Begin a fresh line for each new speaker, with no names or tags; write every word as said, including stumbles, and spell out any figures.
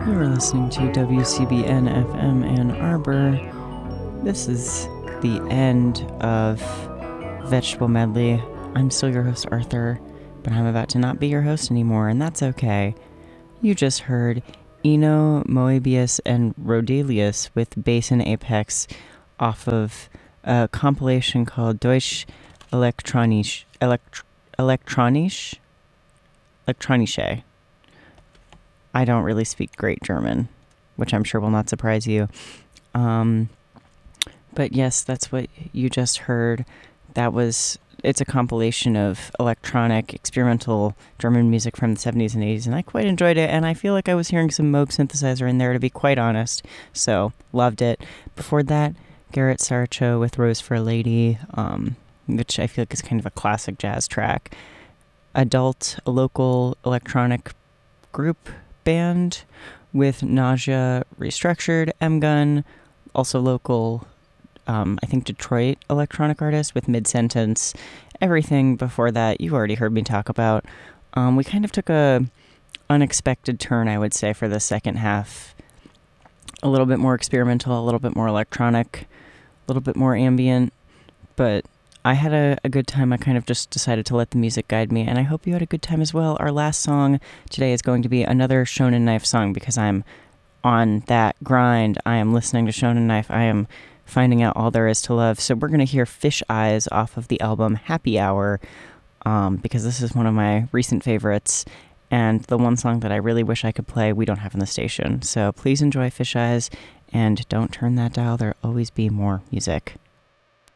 You're listening to W C B N F M Ann Arbor. This is the end of Vegetable Medley. I'm still your host, Arthur, but I'm about to not be your host anymore, and that's okay. You just heard Eno, Moebius, and Rodelius with Bass and Apex off of a compilation called Deutsche Elektronisch, Elekt- Elektronisch? Elektronische. I don't really speak great German, which I'm sure will not surprise you. Um, but yes, that's what you just heard. That was, it's a compilation of electronic, experimental German music from the seventies and eighties, and I quite enjoyed it, and I feel like I was hearing some Moog synthesizer in there, to be quite honest, so loved it. Before that, Garrett Sarcho with Rose for a Lady, um, which I feel like is kind of a classic jazz track. Adult, a local electronic group band with Nausea Restructured, M-Gun, also local, um, I think Detroit electronic artist with Mid-Sentence. Everything before that you already heard me talk about. Um, we kind of took a unexpected turn, I would say, for the second half. A little bit more experimental, a little bit more electronic, a little bit more ambient, but I had a, a good time. I kind of just decided to let the music guide me, and I hope you had a good time as well. Our last song today is going to be another Shonen Knife song because I'm on that grind. I am listening to Shonen Knife. I am finding out all there is to love. So we're going to hear Fish Eyes off of the album Happy Hour, um, because this is one of my recent favorites and the one song that I really wish I could play we don't have in the station. So please enjoy Fish Eyes and don't turn that dial. There'll always be more music.